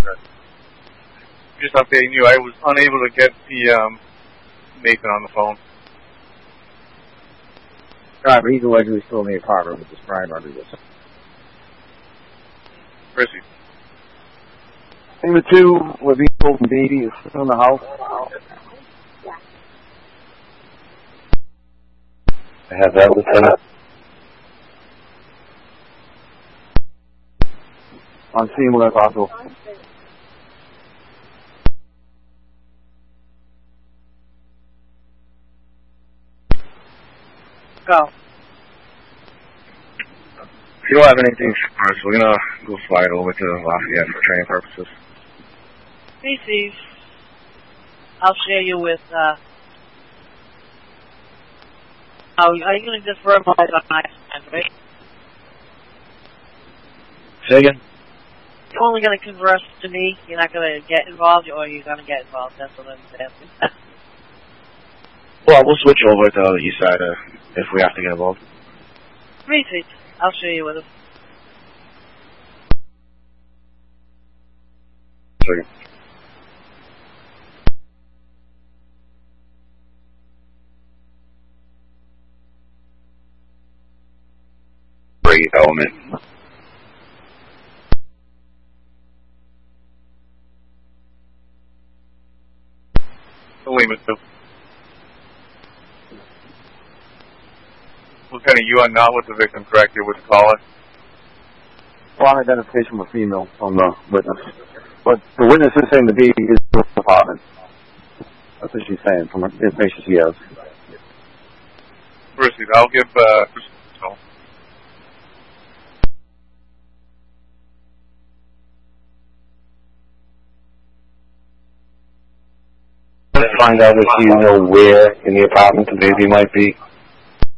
Just updating you, I was unable to get the Nathan on the phone. Right, but he's allegedly still in the apartment with this Brian Rodriguez. Where is he? I think the two were being told from Beatty is still in the house. I have that, Lieutenant. On scene with us also. Go. If you don't have anything for us, we're gonna go fly it over to Lafayette for training purposes. Received. I'll share you with, are you going to just verbalize on my end, right? Say again? You're only going to converse to me? You're not going to get involved, or you're going to get involved? That's what I'm asking. Well, we'll switch over to the east side if we have to get involved. Received. I'll share you with him. Second. Brady element. Lieutenant, you are not with the victim, correct? You're with the caller? Wrong identification of a female from the witness. But the witness is saying the baby is in the apartment. That's what she's saying from the information she has. Brucey, I'll give Bruce a call. Let's find out if you know where in the apartment the baby might be.